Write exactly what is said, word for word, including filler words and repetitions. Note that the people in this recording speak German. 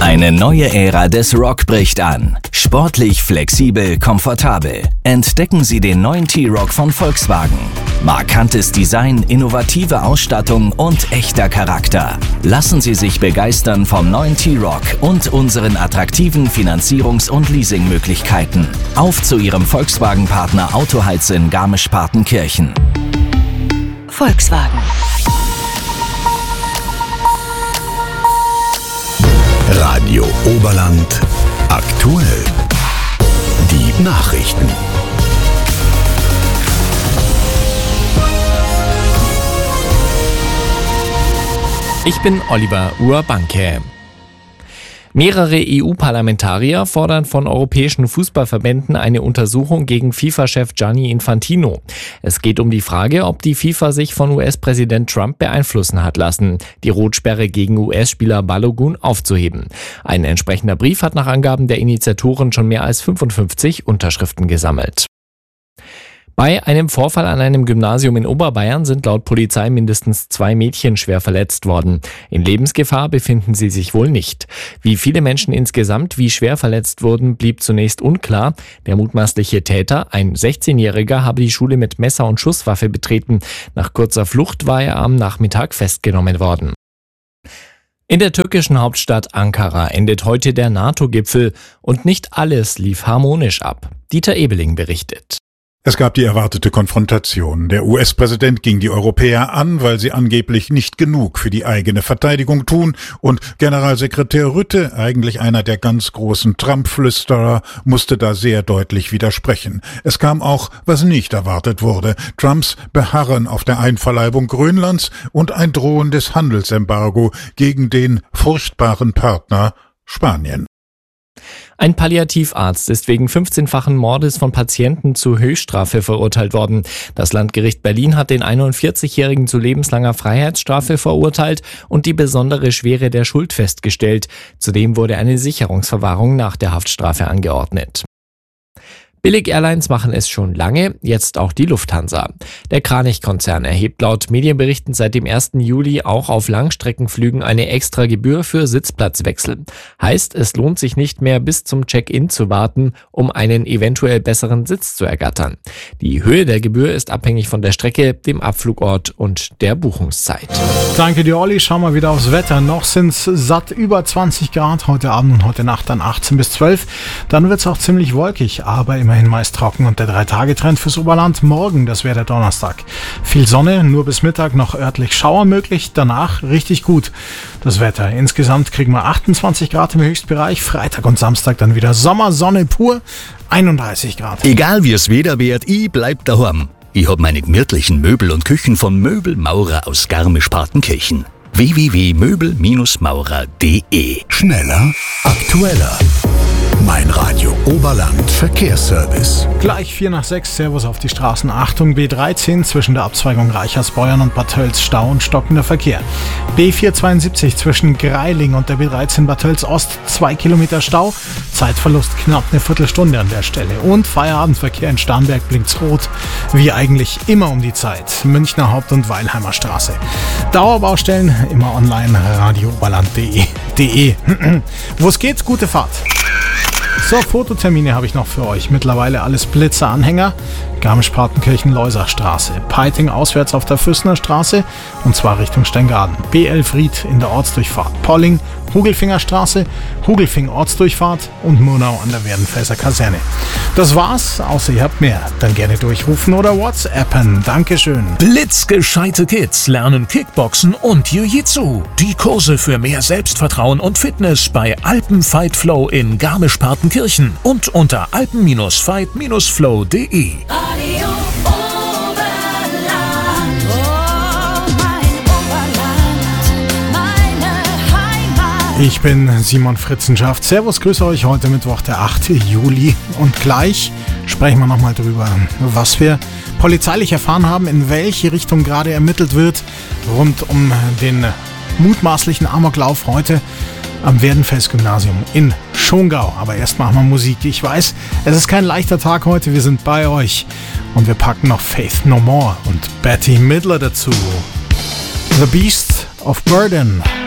Eine neue Ära des Rock bricht an. Sportlich, flexibel, komfortabel. Entdecken Sie den neuen T-Roc von Volkswagen. Markantes Design, innovative Ausstattung und echter Charakter. Lassen Sie sich begeistern vom neuen T-Roc und unseren attraktiven Finanzierungs- und Leasingmöglichkeiten. Auf zu Ihrem Volkswagen-Partner Autoheiz in Garmisch-Partenkirchen. Volkswagen. Radio Oberland aktuell. Die Nachrichten. Ich bin Oliver Urbanke. Mehrere E U-Parlamentarier fordern von europäischen Fußballverbänden eine Untersuchung gegen FIFA-Chef Gianni Infantino. Es geht um die Frage, ob die FIFA sich von U S-Präsident Trump beeinflussen hat lassen, die Rotsperre gegen U S-Spieler Balogun aufzuheben. Ein entsprechender Brief hat nach Angaben der Initiatoren schon mehr als fünfundfünfzig Unterschriften gesammelt. Bei einem Vorfall an einem Gymnasium in Oberbayern sind laut Polizei mindestens zwei Mädchen schwer verletzt worden. In Lebensgefahr befinden sie sich wohl nicht. Wie viele Menschen insgesamt wie schwer verletzt wurden, blieb zunächst unklar. Der mutmaßliche Täter, ein sechzehnjähriger, habe die Schule mit Messer und Schusswaffe betreten. Nach kurzer Flucht war er am Nachmittag festgenommen worden. In der türkischen Hauptstadt Ankara endet heute der NATO-Gipfel und nicht alles lief harmonisch ab. Dieter Ebeling berichtet. Es gab die erwartete Konfrontation. Der U S-Präsident ging die Europäer an, weil sie angeblich nicht genug für die eigene Verteidigung tun, und Generalsekretär Rutte, eigentlich einer der ganz großen Trump-Flüsterer, musste da sehr deutlich widersprechen. Es kam auch, was nicht erwartet wurde: Trumps Beharren auf der Einverleibung Grönlands und ein drohendes Handelsembargo gegen den furchtbaren Partner Spanien. Ein Palliativarzt ist wegen fünfzehnfachen Mordes von Patienten zu Höchststrafe verurteilt worden. Das Landgericht Berlin hat den einundvierzigjährigen zu lebenslanger Freiheitsstrafe verurteilt und die besondere Schwere der Schuld festgestellt. Zudem wurde eine Sicherungsverwahrung nach der Haftstrafe angeordnet. Billig-Airlines machen es schon lange, jetzt auch die Lufthansa. Der Kranich-Konzern erhebt laut Medienberichten seit dem ersten Juli auch auf Langstreckenflügen eine extra Gebühr für Sitzplatzwechsel. Heißt, es lohnt sich nicht mehr bis zum Check-in zu warten, um einen eventuell besseren Sitz zu ergattern. Die Höhe der Gebühr ist abhängig von der Strecke, dem Abflugort und der Buchungszeit. Danke dir, Olli. Schauen wir wieder aufs Wetter. Noch sind es satt über zwanzig Grad heute Abend und heute Nacht dann achtzehn bis zwölf. Dann wird es auch ziemlich wolkig, aber im Immerhin meist trocken, und der drei-Tage-Trend fürs Oberland morgen, das wäre der Donnerstag. Viel Sonne, nur bis Mittag noch örtlich Schauer möglich, danach richtig gut das Wetter. Insgesamt kriegen wir achtundzwanzig Grad im Höchstbereich, Freitag und Samstag dann wieder Sommersonne pur, einunddreißig Grad. Egal wie es Wetter wird, ich bleib daheim. Ich hab meine gemütlichen Möbel und Küchen von Möbel Maurer aus Garmisch-Partenkirchen. w w w punkt möbel maurer punkt d e. Schneller, aktueller. Mein Radio Oberland Verkehrsservice. Gleich vier nach sechs, Servus auf die Straßen. Achtung, B dreizehn zwischen der Abzweigung Reichersbeuern und Bad Tölz Stau und stockender Verkehr. B vierhundertzweiundsiebzig zwischen Greiling und der B dreizehn Bad Tölz Ost, zwei Kilometer Stau. Zeitverlust knapp eine Viertelstunde an der Stelle. Und Feierabendverkehr in Starnberg blinkt's rot, wie eigentlich immer um die Zeit. Münchner Haupt- und Weilheimer Straße. Dauerbaustellen immer online, radio oberland punkt de. Wo es geht, gute Fahrt. So, Fototermine habe ich noch für euch. Mittlerweile alles Blitzer-Anhänger. Garmisch-Partenkirchen-Loisachstraße. Peiting auswärts auf der Füssner Straße, und zwar Richtung Steingaden. B elf Ried in der Ortsdurchfahrt. Polling, Hugelfingerstraße, Hugelfing Ortsdurchfahrt und Murnau an der Werdenfelser Kaserne. Das war's, außer ihr habt mehr. Dann gerne durchrufen oder WhatsAppen. Dankeschön. Blitzgescheite Kids lernen Kickboxen und Jiu-Jitsu. Die Kurse für mehr Selbstvertrauen und Fitness bei Alpen Fight Flow in Garmisch-Partenkirchen und unter alpen fight flow punkt de. Radio Oberland, oh mein Oberland, meine Heimat. Ich bin Simon Fritzenschaft. Servus, grüße euch heute Mittwoch, der achte Juli. Und gleich sprechen wir nochmal drüber, was wir polizeilich erfahren haben, in welche Richtung gerade ermittelt wird, rund um den mutmaßlichen Amoklauf heute am Werdenfels-Gymnasium in Schongau. Aber erst machen wir Musik. Ich weiß, es ist kein leichter Tag heute. Wir sind bei euch. Und wir packen noch Faith No More und Betty Midler dazu. The Beast of Burden.